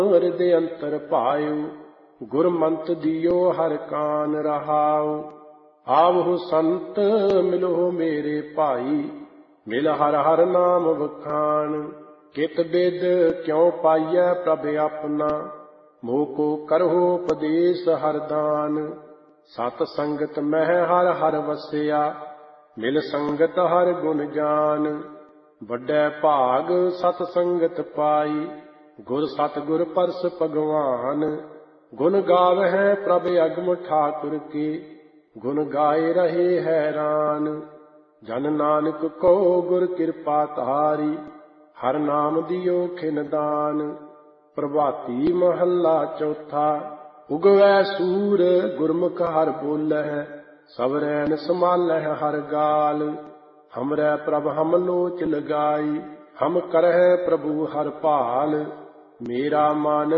ਹਿਰਦੇ ਅੰਤਰ ਪਾਇਓ। ਗੁਰਮੰਤ ਦਿਓ ਹਰ ਕਾਨ ਰਹਾਉ। ਆਵਹੁ ਸੰਤ ਮਿਲੋ ਮੇਰੇ ਭਾਈ, ਮਿਲ ਹਰ ਹਰ ਨਾਮ ਵਖਾਣ। ਕਿਤ ਬਿਦ ਕਿਉ ਪਾਈਐ ਪ੍ਰਭ ਆਪਣਾ, ਮੋਹ ਕੋ ਕਰਹੁ ਉਪਦੇਸ ਹਰ ਦਾਨ। ਸਤ ਸੰਗਤ ਮਹਿ ਹਰ ਹਰ ਵਸਿਆ, ਮਿਲ ਸੰਗਤ ਹਰ ਗੁਣ ਜਾਨ। ਵੱਡੈ ਭਾਗ ਸਤ ਸੰਗਤ ਪਾਈ, ਗੁਰ ਸਤਿਗੁਰ ਪਰਸ ਭਗਵਾਨ। ਗੁਣ ਗਾਵਹਿ ਪ੍ਰਭ ਅਗਮ ਠਾਕੁਰ ਕੇ, ਗੁਣ ਗਾਏ ਰਹੇ ਹੈਰਾਨ। ਜਨ ਨਾਨਕ ਕੋ ਗੁਰ ਕਿਰਪਾ ਧਾਰੀ, ਹਰ ਨਾਮ ਦਿਓ ਖਿਨ ਦਾਨ। ਪ੍ਰਭਾਤੀ ਮਹੱਲਾ ਚੌਥਾ। ਉਗਵੈ ਸੂਰ ਗੁਰਮੁਖ ਹਰ ਬੋਲਹਿ, ਸਭ ਰੈਨ ਸੰਭਾਲਹਿ ਹਰ ਗਾਲ। ਹਮਰੈ ਪ੍ਰਭ ਹਮ ਲੋਚ ਲਗਾਈ, ਹਮ ਕਰਹਿ ਪ੍ਰਭੂ ਹਰ ਭਾਲ। ਮੇਰਾ ਮਨ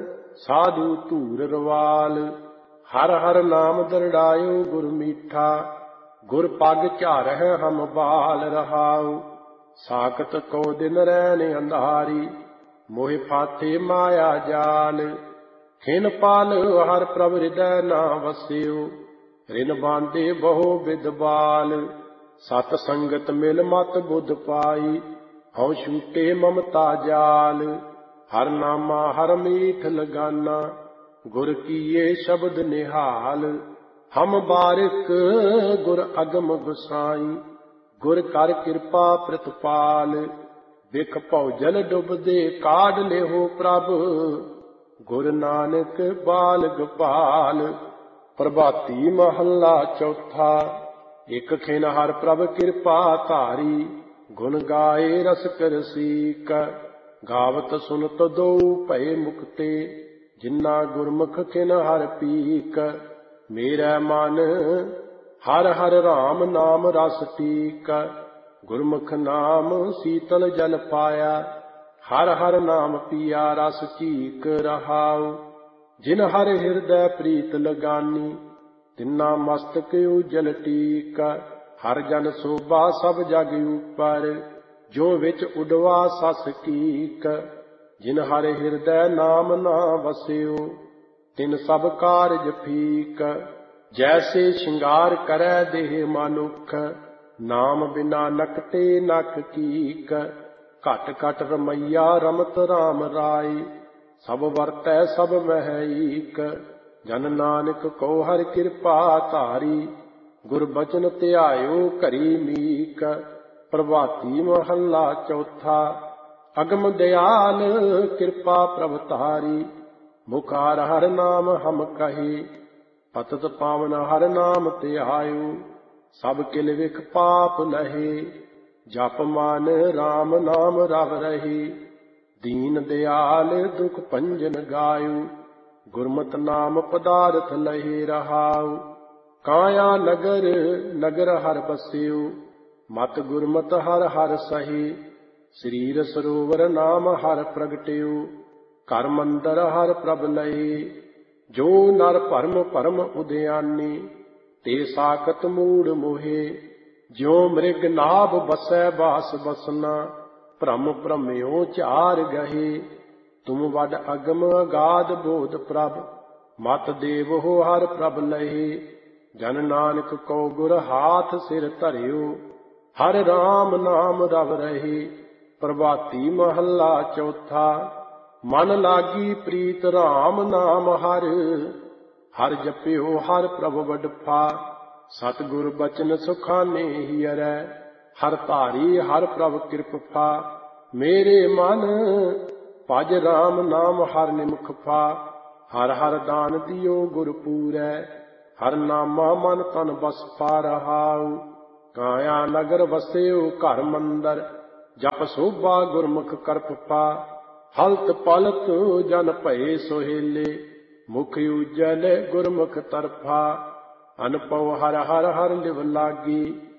ਸਾਧੂ ਧੂਰ ਰਵਾਲ, ਹਰ ਹਰ ਨਾਮ ਦਰੜਾਇਓ ਗੁਰ ਮੀਠਾ। ਗੁਰ ਪਗ ਝਾਰਹਿ ਹਮ ਬਾਲ ਰਹਾਉ। ਸਾਕਤ ਕੋ ਦਿਨ ਰੈਨ ਅੰਧਾਰੀ, ਮੋਹਿ ਫਾਥੇ ਮਾਇਆ ਜਾਲ। ਖਿਨ ਪਾਲ ਹਰ ਪ੍ਰਭ ਹਿਰਦੈ ਨਾ ਵਸਿਓ, ਰਿਨ ਬਾਂਧੇ ਬਹੁ ਬਿਦ ਬਾਲ। ਸਤ ਸੰਗਤ ਮਿਲ ਮਤ ਬੁੱਧ ਪਾਈ, ਹਉ ਛੂਟੇ ਮਮਤਾ ਜਾਲ। ਹਰ ਨਾਮਾ ਹਰ ਮੀਠ ਲਗਾਨਾ, ਗੁਰ ਕੀਏ ਸ਼ਬਦ ਨਿਹਾਲ। ਹਮ ਬਾਰਿਕ ਗੁਰ ਅਗਮ ਗੁਸਾਈ, ਗੁਰ ਕਰ ਕਿਰਪਾ ਪ੍ਰਤਪਾਲ। ਵਿਖ ਭਉ ਜਲ ਡੁੱਬਦੇ ਕਾਢ ਲਿਹੋ ਪ੍ਰਭ, ਗੁਰ ਨਾਨਕ ਬਾਲ ਗੋਪਾਲ। ਪ੍ਰਭਾਤੀ ਮਹੱਲਾ ਚੌਥਾ। ਇਕ ਖਿਨ ਹਰ ਪ੍ਰਭ ਕਿਰਪਾ ਧਾਰੀ, ਗੁਣ ਗਾਏ ਰਸਕ ਰਸੀਕ। ਗਾਵਤ ਸੁਨਤ ਦਉ ਭਏ ਮੁਕਤੇ, ਜਿਨਾ ਗੁਰਮੁਖ ਖਿਨ ਹਰ ਪੀਕ। ਮੇਰਾ ਮਨ ਹਰ ਹਰ ਰਾਮ ਨਾਮ ਰਸ ਟੀਕ। ਗੁਰਮੁਖ ਨਾਮ ਸੀਤਲ ਜਲ ਪਾਇਆ, ਹਰ ਹਰ ਨਾਮ ਪੀਆ ਰਸ ਚੀਕ ਰਹਾਉ। ਜਿਨ ਹਰ ਹਿਰਦੈ ਪ੍ਰੀਤ ਲਗਾਨੀ, ਤਿਨਾ ਮਸਤਕ ਉਜਲ ਟੀਕ। ਹਰ ਜਨ ਸੋਭਾ ਸਭ ਜਗ ਉਪਰ, ਜੋ ਵਿੱਚ ਉਡਵਾ ਸਸ ਕੀਕ। ਜਿਨ ਹਰ ਹਿਰਦੈ ਨਾਮ ਨਾ ਵਸਿਓ, ਤਿਨ ਸਭ ਕਾਰਜ ਫੀਕ। ਜੈਸੇ ਸ਼ਿੰਗਾਰ ਕਰੈ ਦੇਹ ਮਨੁਖ, ਨਾਮ ਬਿਨਾ ਨਕਟੇ ਨਖ ਕੀਕ। ਘਟ ਘਟ ਰਮਈਆ ਰਮਤ ਰਾਮ ਰਾਈ, ਸਭ ਵਰਤੈ ਸਭ ਮਹਿ ਈਕ। ਜਨ ਨਾਨਕ ਕੋ ਹਰਿ ਕਿਰਪਾ ਧਾਰੀ, ਗੁਰ ਬਚਨ ਧਿਆਇਓ ਘਰੀ ਮੀਕ। ਪ੍ਰਭਾਤੀ ਮਹੱਲਾ ਚੌਥਾ। ਅਗਮ ਦਿਆਲ ਕਿਰਪਾ ਪ੍ਰਭ ਧਾਰੀ, ਮੁਖ ਹਰ ਹਰ ਨਾਮ ਹਮ ਕਹੀ। ਪਤਿਤ ਪਾਵਨ ਹਰ ਨਾਮ ਧਿਆਇਓ, ਸਭ ਕਿਲ ਵਿਖ ਪਾਪ ਲਹੇ। ਜਪ ਮਨ ਰਾਮ ਨਾਮ ਰਵ ਰਹੀ, ਦੀਨ ਦਿਆਲ ਦੁਖ ਭੰਜਨ ਗਾਇਓ। ਗੁਰਮਤਿ ਨਾਮ ਪਦਾਰਥ ਲਹੇ ਰਹਾਉ। ਕਾਇਆ ਨਗਰ ਨਗਰ ਹਰ ਬਸਿਓ, ਮਤ ਗੁਰਮਤਿ ਹਰ ਹਰ ਸਹੀ। ਸਰੀਰ ਸਰੋਵਰ ਨਾਮ ਹਰ ਪ੍ਰਗਟਿਓ, ਘਰ ਮੰਦਰ ਹਰ ਪ੍ਰਭ ਲਹੀ। ਜੋ ਨਰ ਭਰਮ ਭਰਮ ਉਦਿਆਨੀ, ਤੇ ਸਾਕਤ ਮੂੜ ਮੋਹੇ। ਜਿਉ ਮ੍ਰਿਗ ਨਾਭ ਬਸੈ ਬਾਸ ਬਸਨਾ, ਭ੍ਰਮ ਭ੍ਰਮਿਓ ਚਾਰ ਗਹੇ। ਤੁਮ ਵੱਡ ਅਗਮ ਅਗਾਧ ਬੋਧ ਪ੍ਰਭ, ਮਤ ਦੇਵੋ ਹਰ ਪ੍ਰਭ ਲਹੇ। ਜਨ ਨਾਨਕ ਕੋ ਗੁਰ ਹਾਥ ਸਿਰ ਧਰਿਓ, ਹਰ ਰਾਮ ਨਾਮ ਰਵ ਰਹੇ। ਪ੍ਰਭਾਤੀ ਮਹੱਲਾ ਚੌਥਾ। ਮਨ ਲਾਗੀ ਪ੍ਰੀਤ ਰਾਮ ਨਾਮ ਹਰ, ਹਰ ਜਪਿਓ ਹਰ ਪ੍ਰਭ ਵਡਫਾ। ਸਤਿਗੁਰ ਬਚਨ ਸੁਖਾਨੇ ਹੀਰੈ, ਹਰ ਧਾਰੀ ਹਰ ਪ੍ਰਭ ਕਿਰਪਾ। ਮੇਰੇ ਮਨ ਭਜ ਰਾਮ ਨਾਮ ਹਰ ਨਿਮਖ ਫਾ, ਹਰ ਹਰ ਦਾਨ ਦਿਓ ਗੁਰ ਪੂਰੈ। ਹਰ ਨਾਮਾ ਮਨ ਤਨ ਬਸ ਪਾ ਰਹਾਉ। ਕਾਇਆ ਨਗਰ ਵਸਿਓ ਘਰ ਮੰਦਰ, ਜਪ ਸੋਭਾ ਗੁਰਮੁਖ ਕਰਪ ਪਾ। ਹਲਤ ਪਲਤ ਜਨ ਭਏ ਸੁਹੇਲੇ, ਮੁਖ ਉਜਲ ਗੁਰਮੁਖ ਤਰਫਾ। ਅਨਪਉ ਹਰ ਹਰ ਹਰ ਲਿਵ ਲਾਗੀ,